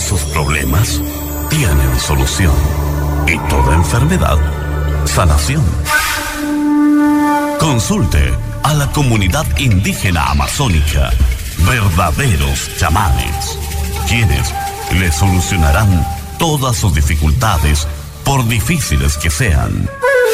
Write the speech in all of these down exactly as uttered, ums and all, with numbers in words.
Todos sus problemas tienen solución. Y toda enfermedad, sanación. Consulte a la comunidad indígena amazónica, verdaderos chamanes, quienes le solucionarán todas sus dificultades, por difíciles que sean.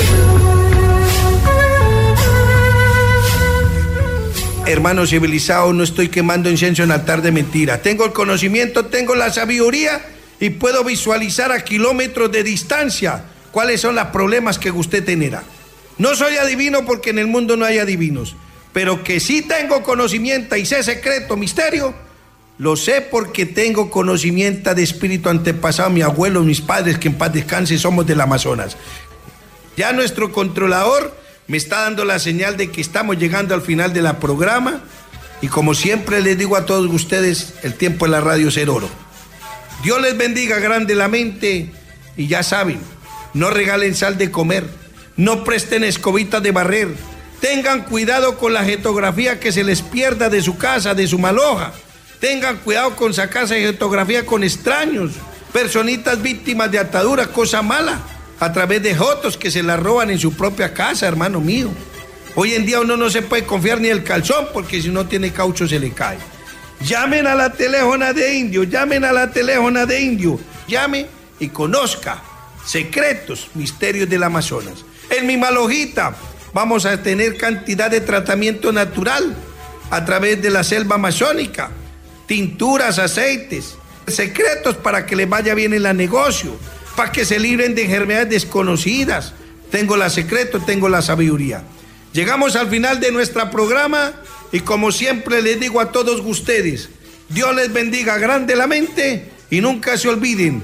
Hermano civilizado, no estoy quemando incienso en altar de mentira. Tengo el conocimiento, tengo la sabiduría y puedo visualizar a kilómetros de distancia cuáles son los problemas que usted tendrá. No soy adivino porque en el mundo no hay adivinos, pero que sí tengo conocimiento y sé secreto, misterio, lo sé porque tengo conocimiento de espíritu antepasado, mi abuelo, mis padres, que en paz descanse, somos del Amazonas. Ya nuestro controlador me está dando la señal de que estamos llegando al final de la programa y como siempre les digo a todos ustedes, el tiempo en la radio es el oro. Dios les bendiga grandemente y ya saben, no regalen sal de comer, no presten escobitas de barrer, tengan cuidado con la fotografía que se les pierda de su casa, de su maloja, tengan cuidado con sacarse fotografía con extraños, personitas víctimas de ataduras, cosa mala, a través de jotos que se la roban en su propia casa, hermano mío. Hoy en día uno no se puede confiar ni el calzón porque si no tiene caucho se le cae. Llamen a la teléfona de indio, llamen a la teléfona de indio, llame y conozca secretos, misterios del Amazonas. En mi malojita vamos a tener cantidad de tratamiento natural a través de la selva amazónica, tinturas, aceites, secretos para que les vaya bien en el negocio, para que se libren de enfermedades desconocidas. Tengo la secreto, tengo la sabiduría. Llegamos al final de nuestro programa y como siempre les digo a todos ustedes, Dios les bendiga grandemente y nunca se olviden